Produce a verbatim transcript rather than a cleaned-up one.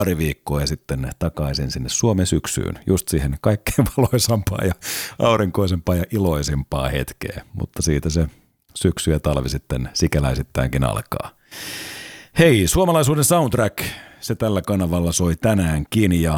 pari viikkoa ja sitten takaisin sinne Suomen syksyyn, just siihen kaikkein valoisampaa ja aurinkoisempaa ja iloisimpaa hetkeä, mutta siitä se syksy ja talvi sitten sikäläisittäänkin alkaa. Hei, suomalaisuuden soundtrack, se tällä kanavalla soi tänäänkin ja